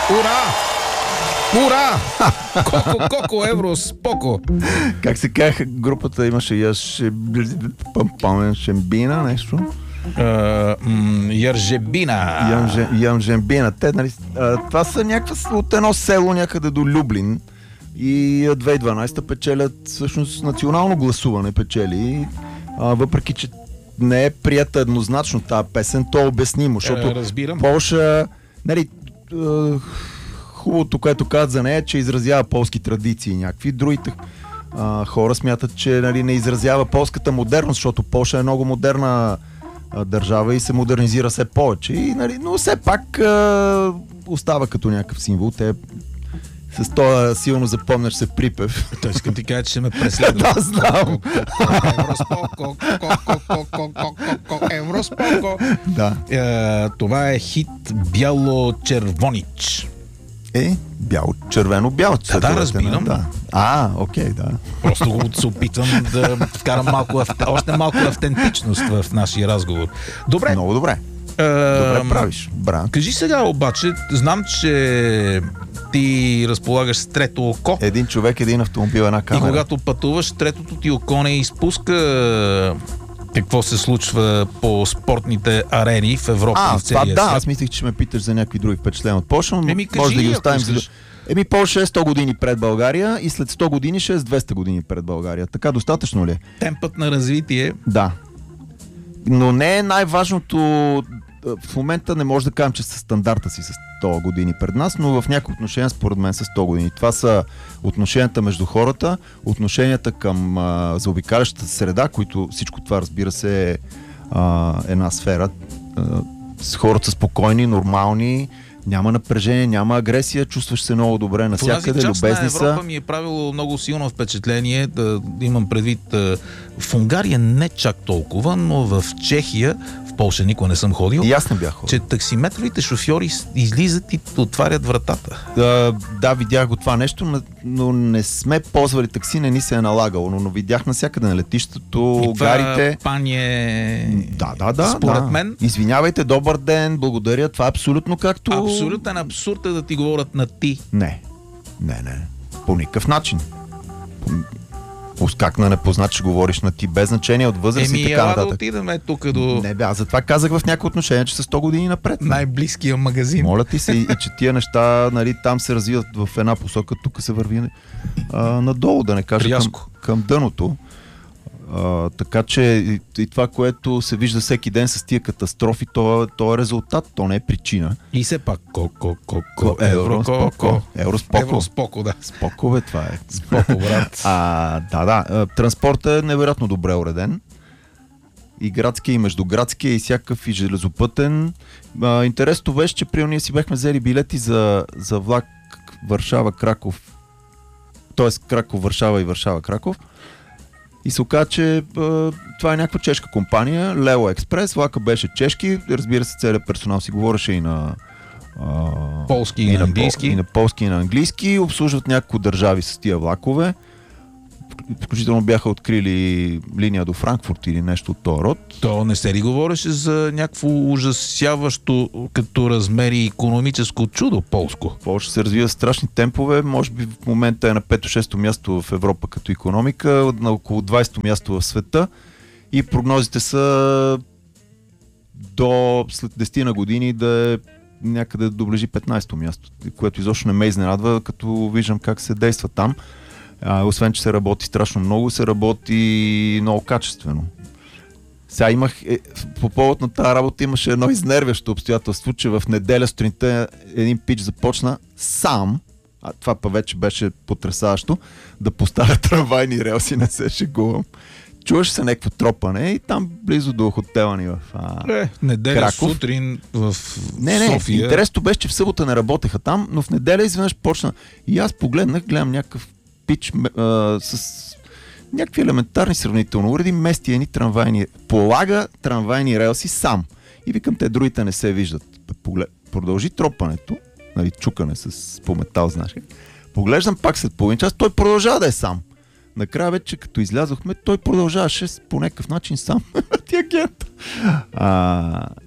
Ура! Ура! Коко, евро, споко! Как се казаха групата, имаше Шембина, нещо? Яржебина. Те, нали, това са някаква от едно село някъде до Люблин и 2012 печелят всъщност национално гласуване печели, въпреки че не е прията еднозначно тази песен, то е обяснимо, защото Полша, нали, хубавото, което казват за нея е, че изразява полски традиции някакви. Другите хора смятат, че, нали, не изразява полската модерност, защото Полша е много модерна държава и се модернизира все повече. И, нали, но все пак остава като някакъв символ. Те с това силно запомняш се припев. Той иска ти кажа, че ще ме преследва. Да, знам. Евроспоко. Да. Това е хит Бяло-червонич. Червено-бял. Да, разбирам. Да. Окей, да. Просто се опитвам да вкарам още малко автентичност в нашия разговор. Добре. Много добре. Добре правиш. Браво. Кажи сега обаче, знам, че ти разполагаш с трето око. Един човек, един автомобил, една камера. И когато пътуваш, третото ти око не изпуска какво се случва по спортните арени в Европа и в целия свят. Аз мислих, че ме питаш за някакви други впечатления от Полша, но може да ги оставим. Полша е 100 години пред България и след 100 години ще е с 200 години пред България. Така достатъчно ли е? Темпът на развитие. Да. Но не е най-важното. В момента не може да кажем, че са стандарта си с 100 години пред нас, но в някои отношения според мен са 100 години. Това са отношенията между хората, отношенията към заобикалящата среда, които всичко това, разбира се, е една сфера. С хората са спокойни, нормални, няма напрежение, няма агресия, чувстваш се много добре навсякъде, любезни са. Европа ми е правило много силно впечатление, да имам предвид в Унгария не чак толкова, но в Чехия, в Полша никога не съм ходил. И аз не бях ходил. Че таксиметровите шофьори излизат и отварят вратата. Да, видях го това нещо, но не сме ползвали такси, не ни се е налагало, но видях навсякъде на летището, гарите. Пание... Да. Според мен. Извинявайте, добър ден, благодаря, това е абсолютно както... Абсолютен абсурд е да ти говорят на ти. Не. По никакъв начин. Как на непознат ще говориш на ти, без значение от възраст и така нататък. Да отидем тук до... Не, аз затова казах в някои отношения, че са 100 години напред. Най-близкия магазин. Моля ти се, и че тия неща, нали, там се развиват в една посока, тук се върви надолу, да не кажа към дъното. Така че и това, което се вижда всеки ден с тия катастрофи, то е резултат, то не е причина. И все пак Евроспоко, да. Споко, бе, това е. Споко, брат. Транспортът е невероятно добре уреден. И градския, и междуградския, и всякакъв, и железопътен. Интересното беше, че при ние си бяхме взели билети за влак Варшава-Краков, т.е. Краков-Варшава и Варшава-Краков. И се оказа, че това е някаква чешка компания, Лео Експрес, влака беше чешки, разбира се, целият персонал си говореше и на полски и на английски. И на полски и на английски, обслужват няколко държави с тия влакове. Включително бяха открили линия до Франкфурт или нещо от този род. То не се ли говореше за някакво ужасяващо като размери икономическо чудо полско? Полша се развива в страшни темпове, може би в момента е на 5-6 място в Европа като икономика, на около 20 място в света и прогнозите са до след 10 на години да е някъде да доближи 15 място, което изобщо не ме изненадва, като виждам как се действа там. Освен, че се работи страшно много, се работи много качествено. Сега по повод на тази работа имаше едно изнервящо обстоятелство, че в неделя сутринта един пич започна сам, това па вече беше потресаващо, да поставя трамвайни релси, не се шегувам. Чуваше се някакво тропане и там близо до хотела ни в неделя Краков. Сутрин в Не, София. интересното беше, че в събота не работеха там, но в неделя изведнъж почна. И аз гледам някакъв пич с някакви елементарни сравнително уреди, мести едни полага трамвайни релси сам. И викам, те другите не се виждат. Продължи тропането, нали, чукане по метал, знаеш. Поглеждам пак след половин час, той продължава да е сам. Накрая вече, като излязохме, той продължаваше по някакъв начин сам.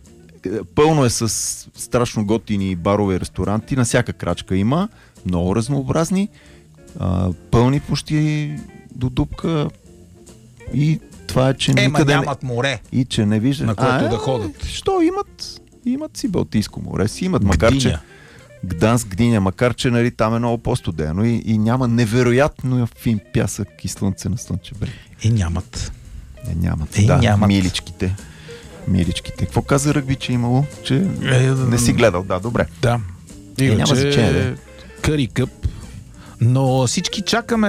Пълно е с страшно готини барове и ресторанти, на всяка крачка има, много разнообразни, пълни почти до дупка и това е, че никъде нямат море, и че не вижда на което да ходят. Що имат си Балтийско море, си имат, макар че Гданск, Гдиня, макар че нали, там е много по-студено и няма невероятно фин пясък и слънце на слънчев бряг. Нямат. Нямат. Миличките. Какво каза ръгби, че имало? Че не си гледал. Да, добре. Да. Няма значение. Къри къп. Но всички чакаме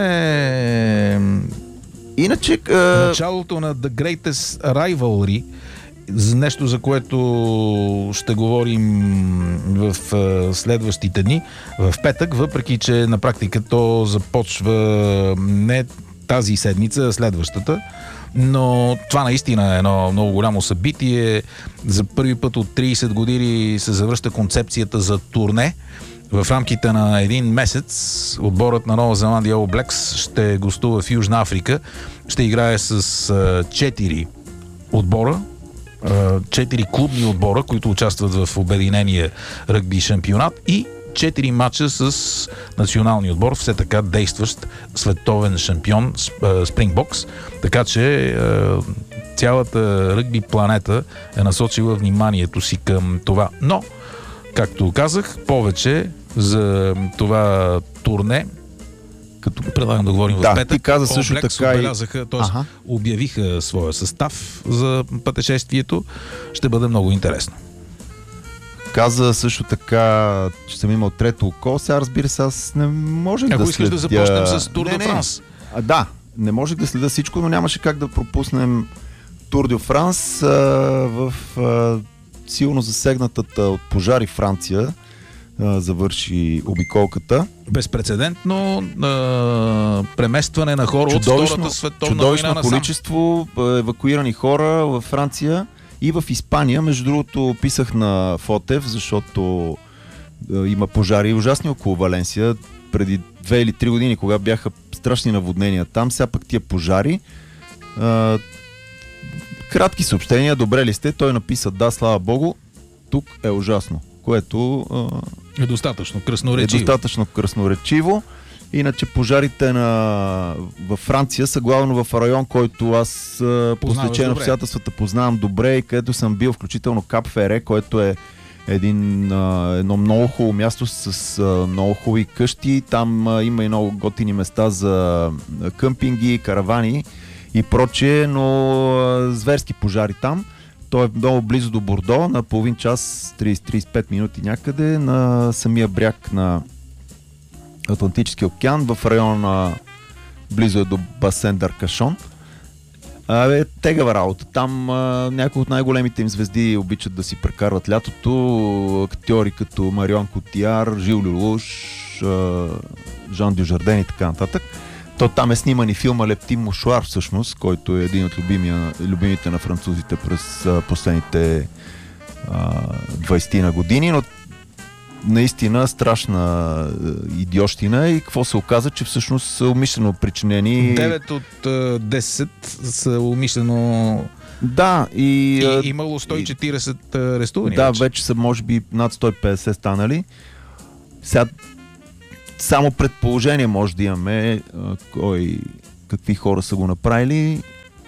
иначе началото на The Greatest Rivalry, за нещо, за което ще говорим в следващите дни, в петък, въпреки че на практика то започва не тази седмица, а следващата. Но това наистина е едно много голямо събитие. За първи път от 30 години се завръща концепцията за турне. В рамките на един месец отборът на Нова Зеландия All Blacks ще гостува в Южна Африка. Ще играе с 4 отбора, 4 клубни отбора, които участват в обединения ръгби шампионат и 4 мача с националния отбор, все така действащ световен шампион Спрингбокс. Така че цялата ръгби планета е насочила вниманието си към това. Но, както казах, повече за това турне, като предлагам да говорим в петък. Ти каза също така обявиха своя състав за пътешествието. Ще бъде много интересно. Каза също така, че съм имал трето око. Сега, разбира се, аз не можех да следя... Ако искаш да започнем с Тур де Франс. Да, не можех да следя всичко, но нямаше как да пропуснем Тур де Франс в силно засегнатата от пожари Франция. Завърши обиколката. Безпрецедентно преместване на хора от Втората световна война насам. Чудовищно количество евакуирани хора във Франция и в Испания. Между другото, писах на Фотев, защото има пожари ужасни около Валенсия. Преди 2 или 3 години, кога бяха страшни наводнения там, сега пък тия пожари. Кратки съобщения, добре ли сте? Той написа: да, слава богу, тук е ужасно. Което е достатъчно красноречиво. Иначе пожарите във Франция са главно в район, който аз по стечение на обстоятелствата познавам добре и където съм бил, включително Кап Фере, което е едно много хубаво място с много хубави къщи. Там има и много готини места за къмпинги, каравани и прочее, но зверски пожари там. Той е много близо до Бордо, на половин час, 30-35 минути някъде, на самия бряг на Атлантическия океан, в района близо е до басен Даркашон. Тегава работа. Там някои от най-големите им звезди обичат да си прекарват лятото. Актьори като Марион Котияр, Жил Люлуш, Жан Дюжарден и така нататък. То там е сниман и филма Лептим Мушуар, всъщност, който е един от любимите на французите през последните 20 на години, но наистина страшна идиощина и какво се оказа, че всъщност са умишлено причинени. 9 от 10 са умишлено. Да, и имало 140 арестувани. Да, вече са може би над 150 станали. Сега само предположение може да имаме какви хора са го направили.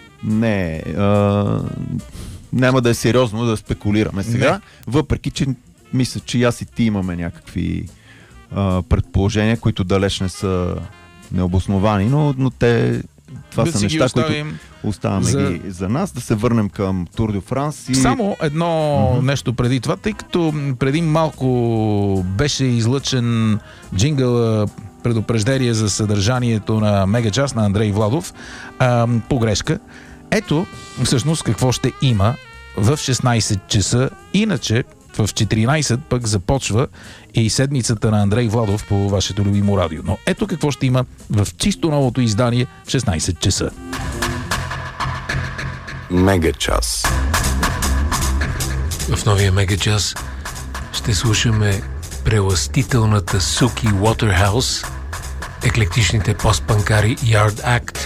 Няма да е сериозно да спекулираме сега, въпреки че мисля, че аз и ти имаме някакви предположения, които далеч не са необосновани, но това са неща, които оставяме ги за нас. Да се върнем към Тур де Франс. Само едно нещо преди това, тъй като преди малко беше излъчен джингъл предупреждение за съдържанието на Мегачас на Андрей Владов, погрешка. Ето всъщност какво ще има в 16 часа. Иначе в 14 пък започва и седмицата на Андрей Владов по вашето любимо радио. Но ето какво ще има в чисто новото издание в 16 часа. Мегачас. В новия Мегачас ще слушаме прелъстителната Суки Waterhouse, еклектичните постпанкари Yard Act,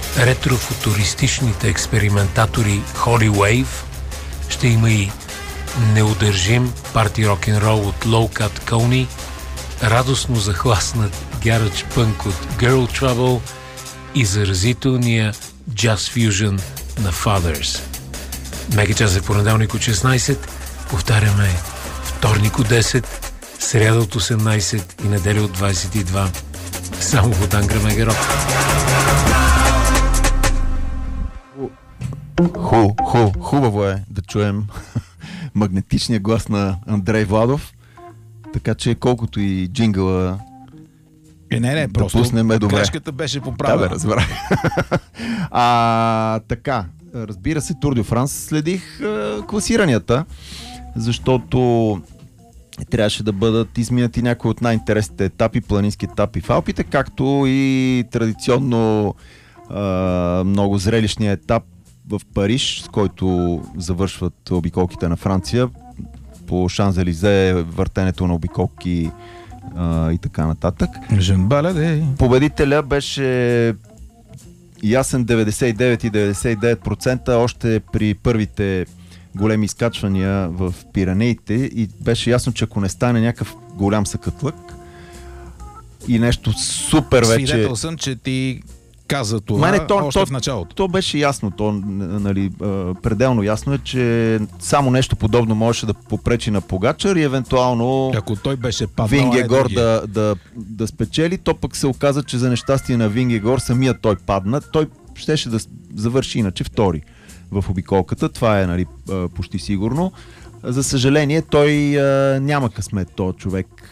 ретрофутуристичните експериментатори Holy Wave, ще има и неудържим парти рок-н-рол от Low Cut Coney, радостно захласнат гараж пънк от Girl Trouble и заразителния джаз фюжън на Fathers. Мегачас е понеделник от 16, повтаряме вторник от 10, сряда от 18 и неделя от 22. Само в Ангра Мега Рок. Хубаво е да чуем магнетичния глас на Андрей Владов, така че колкото и джингъла Не, да просто пуснем е добре. грешката беше поправена. Да, бе, разбрах. Така, разбира се, Тур де Франс следих класиранията, защото трябваше да бъдат изминати някои от най-интересните етапи, планински етапи в Алпите, както и традиционно много зрелищния етап в Париж, с който завършват обиколките на Франция по Шанзелизе, въртенето на обиколки и така нататък. Жен Баладе. Победителя беше ясен 99,99% още при първите големи изкачвания в Пиренеите и беше ясно, че ако не стане някакъв голям съкатлък и нещо супер вече... Свидетел съм, че ти каза това още в началото. То беше ясно, нали, пределно ясно е, че само нещо подобно можеше да попречи на Погачар и евентуално ако той беше паднал, Вингегор да спечели, то пък се оказа, че за нещастие на Вингегор самия той падна. Той щеше да завърши иначе втори в обиколката, това е, нали, почти сигурно. За съжаление, той няма късмет, този човек.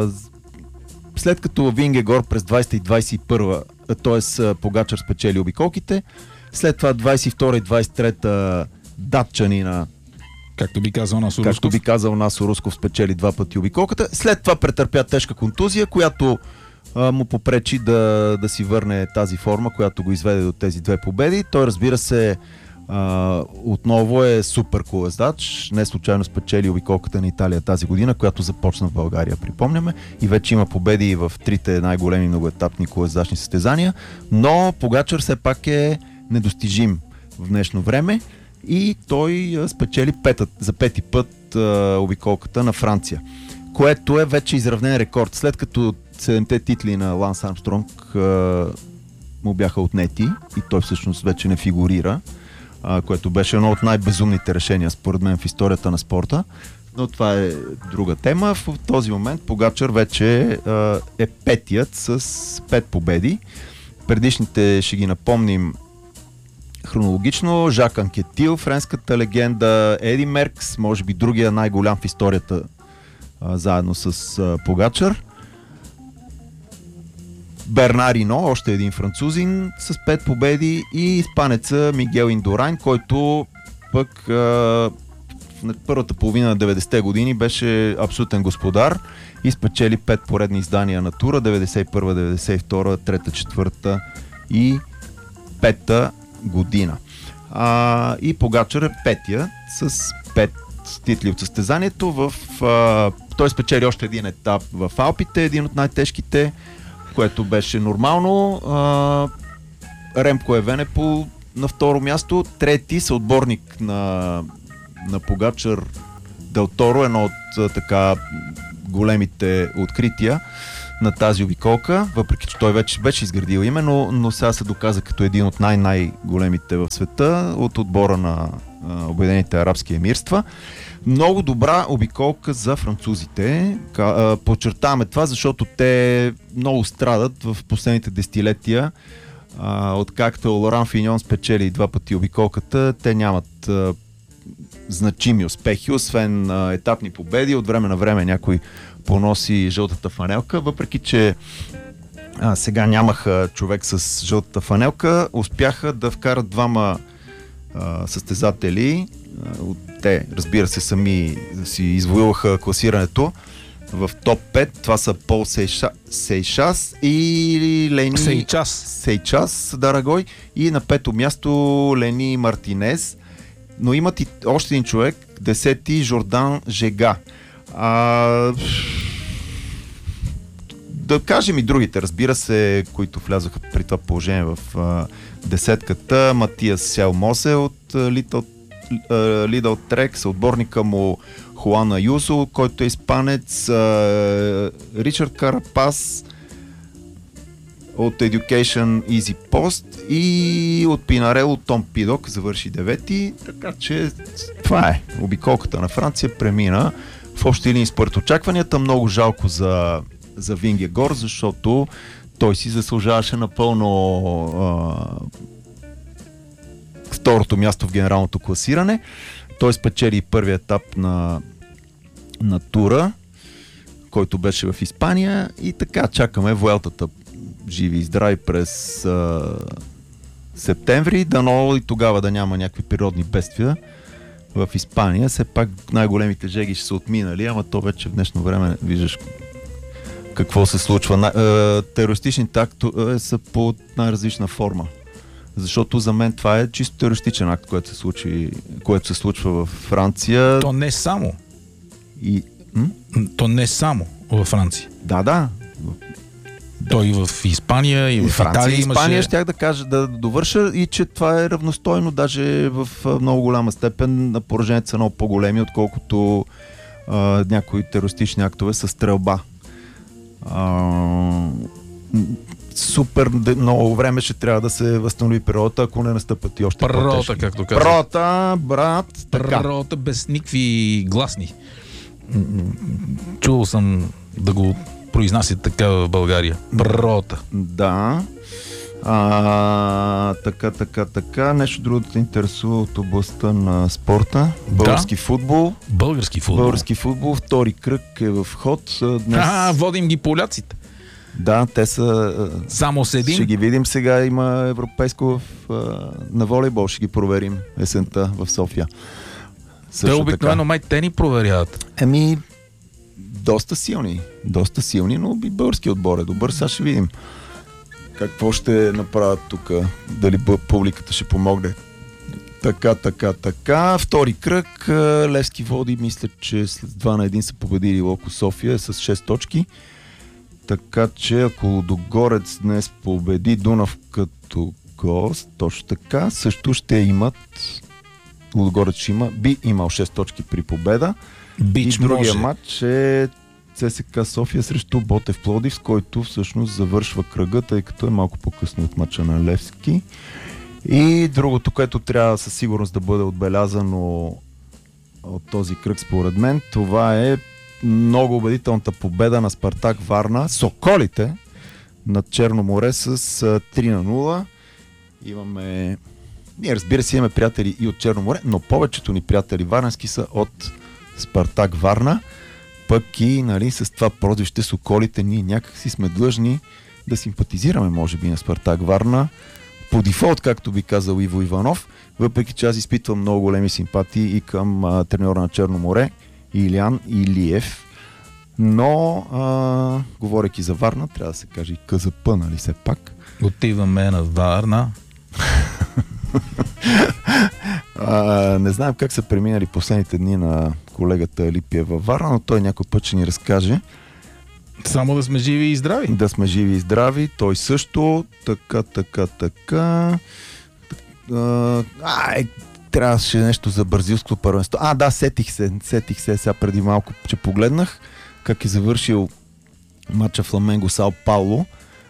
След като Вингегор през 20 и 21, т.е. Погачар спечели обиколките, след това 22 и 23 датчанина, както би казал Насо Русков, спечели два пъти обиколката. След това претърпя тежка контузия, която му попречи да си върне тази форма, която го изведе до тези две победи. Той, разбира се, отново е супер колездач. Не случайно спечели обиколката на Италия тази година, която започна в България, припомняме. И вече има победи в трите най-големи многоетапни колездачни състезания. Но Погачар все пак е недостижим в днешно време и той спечели за пети път обиколката на Франция, което е вече изравнен рекорд. След като 7-те титли на Ланс Армстронг му бяха отнети и той всъщност вече не фигурира, което беше едно от най-безумните решения според мен в историята на спорта, но това е друга тема. В този момент Погачар вече е петият с 5 победи. Предишните ще ги напомним хронологично. Жак Анкетил, френската легенда, Еди Меркс, може би другия най-голям в историята заедно с Погачар. Бернар Ино, още един французин с 5 победи и испанеца Мигел Индурайн, който пък в първата половина на 90-те години беше абсолютен господар и спечели 5 поредни издания на тура, 91, 92, 3, 4 и 5 година. И Погачар е петия с 5 титли от състезанието. Той спечели още един етап в Алпите, един от най-тежките, което беше нормално. Ремко Евенепол на второ място, трети съотборник на Погачар Дел Торо, едно от така големите открития на тази обиколка, въпреки че той вече беше изградил име, но сега се доказа като един от най-големите в света от отбора на Обединените арабски емирства. Много добра обиколка за французите. Подчертаваме това, защото те много страдат в последните десетилетия. Откакто Лоран Финьон спечели 2 пъти обиколката, те нямат значими успехи, освен етапни победи. От време на време някой поноси жълтата фанелка, въпреки че сега нямаха човек с жълтата фанелка, успяха да вкарат двама състезатели. Те, разбира се, сами си извоюваха класирането в топ 5. Това са Пол Сейшас и Лени Сейчас, Дарагой, и на 5-то място Лени Мартинез. Но имат и още един човек, 10-ти Жордан Жега. Да кажем и другите, разбира се, които влязоха при това положение в десетката. Матиас Селмосе от Литъл Lidl Трек, съотборника му Хуана Юзо, който е испанец, Ричард Карапас от Education Easy Post и от Пинарело Том Пидок завърши 9-ти, така че това е. Обиколката на Франция премина в общи линии според очакванията. Много жалко за Вингегор, защото той си заслужаваше напълно второто място в генералното класиране. Той спечели първия етап на тура, който беше в Испания и така чакаме Vueltата живи и здрави през септември. Дано и тогава да няма някакви природни бедствия в Испания. Все пак най-големите жеги ще са отминали, ама то вече в днешно време виждаш какво се случва. Терористичните актове са по най-различна форма. Защото за мен това е чисто терористичен акт, което се случва във Франция. То не само. То не само във Франция. Да. Той и в Испания, и в Франция, Италия имаше... Испания щях да кажа, да довърша и че това е равностойно, даже в много голяма степен на пораженията са много по-големи, отколкото някои терористични актове с стрелба. Супер много време ще трябва да се възстанови природата, ако не настъпат и още по-тежки. Както казвам. Природата, брат, така. Природата без никакви гласни. Чувал съм да го произнасят така в България. Природата. Да. Така. Нещо друго да те интересува от областта на спорта. Български футбол. Български футбол. Втори кръг е в ход. Днес... водим ги поляците. Да, те са... Само с един. Ще ги видим сега. Има европейско на волейбол. Ще ги проверим есента в София. Те обикновено май те ни проверяват. Доста силни, но и български отбор е добър. Сега ще видим какво ще направят тук. Дали публиката ще помогне. Така. Втори кръг. Левски води. Мисля, че след 2-1 са победили Локо София с 6 точки. Така че ако Лудогорец днес победи Дунав като гост, точно така, също ще имат Лудогорец би имал 6 точки при победа. И другия матч е ЦСКА София срещу Ботев Пловдив, с който всъщност завършва кръга, тъй като е малко по-късно от матча на Левски. И другото, което трябва със сигурност да бъде отбелязано от този кръг според мен, това е много убедителната победа на Спартак Варна, Соколите над Черно море с 3-0. Ние разбира се имаме приятели и от Черно море, но повечето ни приятели варненски са от Спартак Варна. Пък и с това прозвище Соколите ние някак си сме длъжни да симпатизираме може би на Спартак Варна по дефолт, както би казал Иво Иванов, въпреки че аз изпитвам много големи симпатии и към треньора на Черно море Илиян Илиев. Но говорейки за Варна, трябва да се каже и КЗП, нали все пак. Отиваме на Варна. Не знаем как са преминали последните дни на колегата Липия във Варна, но той някой път ще ни разкаже. Само да сме живи и здрави. Да сме живи и здрави. Той също. Така. Трябваше нещо за бразилското първенство. Сетих се сега преди малко, че погледнах как е завършил матча Фламенго Сао Пауло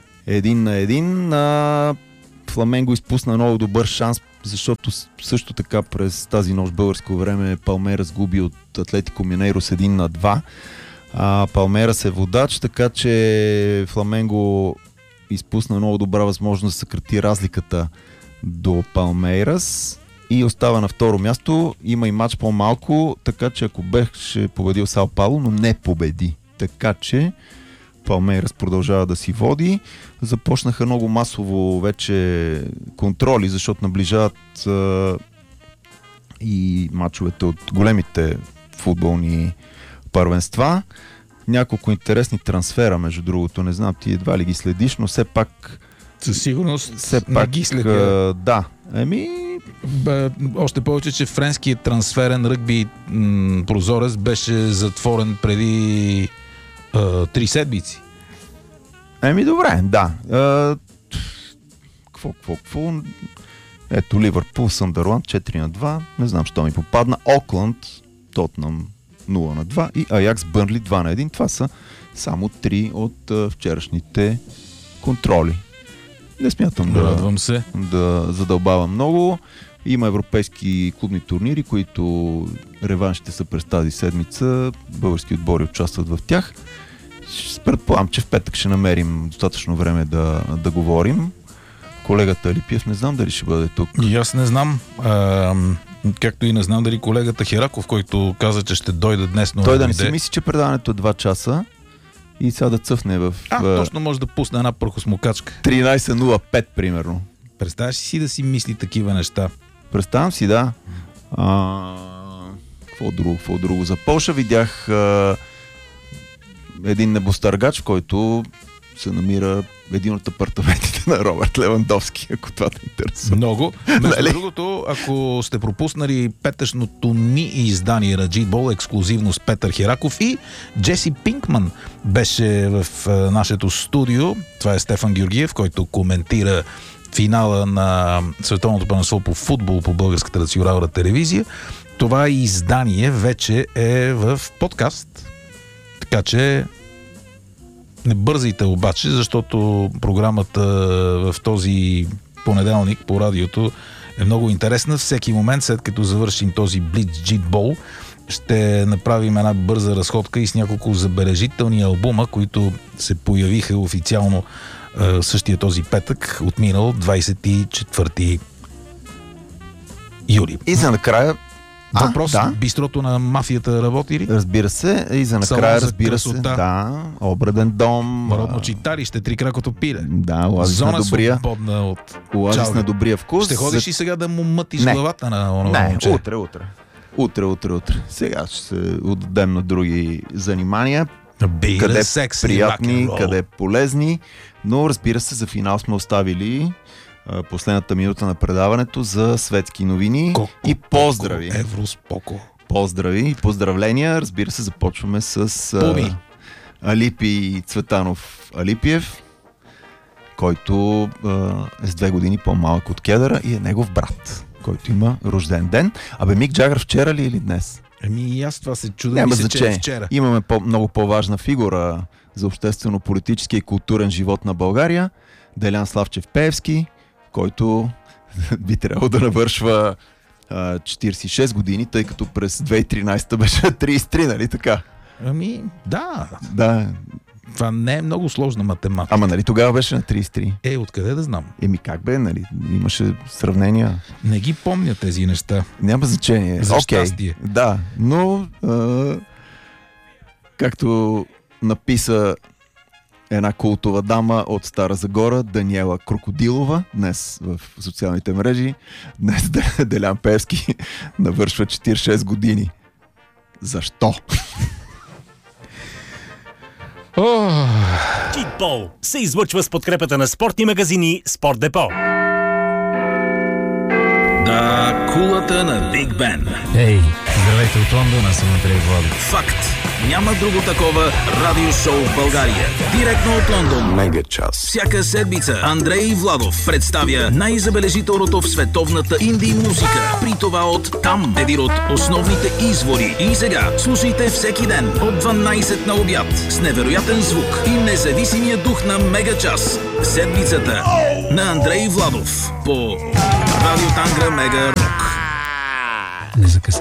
1-1. Фламенго изпусна много добър шанс, защото също така през тази нощ българско време Палмерас губи от Атлетико Минейрос 1-2. Палмерас е водач, така че Фламенго изпусна много добра възможност да съкрати разликата до Палмейрас и остава на второ място. Има и матч по-малко, така че ако беше победил Сао Пауло, но не победи. Така че Палмейрас продължава да си води. Започнаха много масово вече контроли, защото наближават и мачовете от големите футболни първенства. Няколко интересни трансфера, между другото. Не знам, ти едва ли ги следиш, но все пак... Със сигурност не ги следя. Да. Още повече, че френският трансферен ръгби прозорец беше затворен преди 3 седмици. Добре, да. Какво? Ето, Ливърпул, Съндърланд 4-2. Не знам, що ми попадна. Окланд, Тотнам 0-2 и Аякс, Бърнли 2-1. Това са само 3 от вчерашните контроли. Не смятам Радвам се. да задълбавам много. Има европейски клубни турнири, които реваншите са през тази седмица. Български отбори участват в тях. Предполагам, че в петък ще намерим достатъчно време да говорим. Колегата Алипиев не знам дали ще бъде тук. И аз не знам. Както и не знам дали колегата Хераков, който каза, че ще дойде днес. Но той да не си мисли, че предаването е 2 часа и сега да цъфне в... точно може да пусне една прахосмокачка. 13.05 примерно. Представяш си да си мисли такива неща? Представям си, да. Какво друго? За Полша видях един небостъргач, в който се намира един от апартаментите на Робърт Левандовски, ако това те интересува. Много. Между другото, ако сте пропуснали петъчното ни издание Раджитбол, ексклюзивно с Петър Хераков и Джеси Пинкман беше в нашето студио. Това е Стефан Георгиев, който коментира финала на Световното първенство по футбол по Българската национална телевизия. Това издание вече е в подкаст. Така че не бързайте обаче, защото програмата в този понеделник по радиото е много интересна. Всеки момент, след като завършим този Блицджитбол, ще направим една бърза разходка и с няколко забележителни албума, които се появиха официално същия този петък, отминал 24 юли. И за накрая въпрос, бистрото на мафията работи ли? Разбира се. И за накрая, разбира се. Да, обреден дом. Народно читалище, три кракото пиле. Да, оазис зона на добрия. Свободна от оазис на добрия вкус. Ще ходиш и сега да му мътиш главата на онова момче? Утре. Сега ще се отдадем на други занимания. Къде секси, приятни, къде полезни. Но разбира се, за финал сме оставили последната минута на предаването за светски новини и поздрави. Евроспоко. Поздрави и поздравления. Разбира се, започваме с Алипи Цветанов Алипиев, който е с 2 години по-малък от Кедъра и е негов брат, който има рожден ден. Абе, Мик Джагър вчера ли или днес? И аз това се чудя, мисля, че е вчера. Имаме много по-важна фигура за обществено-политически и културен живот на България. Делян Славчев Пеевски, който би трябвало да навършва 46 години, тъй като през 2013 беше 33, нали така? Да. Това не е много сложна математика. Ама нали тогава беше на 33? Откъде да знам? Как бе, нали? Имаше сравнения. Не ги помня тези неща. Няма значение. За щастие. Да, но както написа една култова дама от Стара Загора, Даниела Крокодилова, днес в социалните мрежи, днес Делян Пеевски навършва 46 години. Защо? Джитбол се излъчва с подкрепата на спортни магазини Спорт Депо. Да, кулата на Биг Бен. Здравейте от Лондон, аз съм Андрей Владов. Факт. Няма друго такова радиошоу в България. Директно от Лондон. Мега час. Всяка седмица Андрей Владов представя най-забележителното в световната инди музика. При това от там, един от основните извори. И сега слушайте всеки ден от 12 на обяд с невероятен звук и независимия дух на Мега час. Седмицата на Андрей Владов по Радио Тангра Мега Рок. Не закъсня.